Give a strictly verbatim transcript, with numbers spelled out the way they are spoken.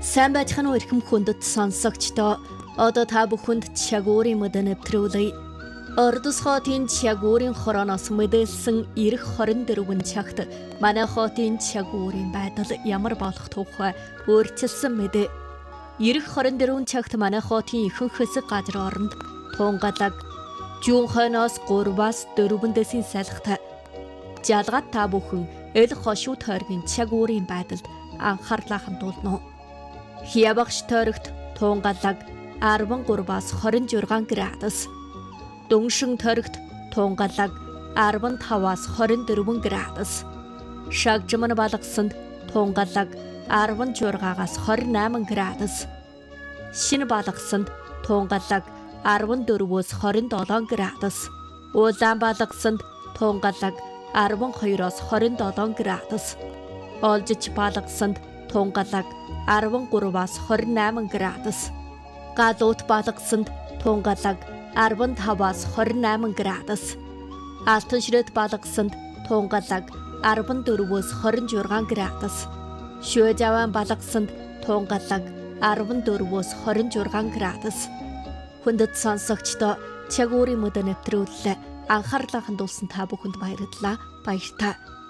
Сайн байцгаана уу эрхэм хүндэт сонсогчдоо. Одоо та бүхэнд чагуурын мэдээ нэвтрүүлье. Ордос хотын чагуурын хороноос мэдээлсэн ирэх хорин дөрвөн цагт манай хотын чагуурын байдал ямар болох тухай өөрчилсөн мэдээ. Ирэх хорин дөрвөн цагт манай хотын ихэнх хэсэг газар оронд Тунгалаг, Жүүн хойноос гурваас дөрвөн дэсийн салхитай жалгаад та бүхэн эл хошуу тойргийн чагуурын байдалд анхаарлаа хандуулно. Хиябагш тойрогт Тунгалаг арвангурваас хорин жургаан градус, Дүншин тойрогт Тунгалаг арвантаваас хорин дөрвөн градус, Шагжман балгасанд Тунгалаг арванжургаагаас хорин найман градус, Шинэ балгасанд Тунгалаг арвандөрвөөс хорин долоон градус, Улаан балгасанд Тунгалаг арванхоёроос хорин долоон градус, Олжич балгасанд Тунгалаг арвангурваас хорин найман градус, Галуут балгасанд Тунгалаг арвантаваас хорин найман градус, Алтанширет балгасанд Тунгалаг арвандөрвөөс хорин жургаан градус, Шөөжаван балгасанд Тунгалаг арвандөрвөөс хорин жургаан градус. Хүндэт сонсогчдоо чагуурын мэдээ нэвтрүүлэлээ анхаарлаа хандуулсан та бүхэнд баярлалаа. Баярлалаа.